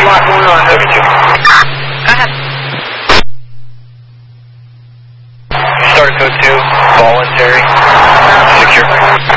lot going on. Go ahead. Start code 2, voluntary, secure.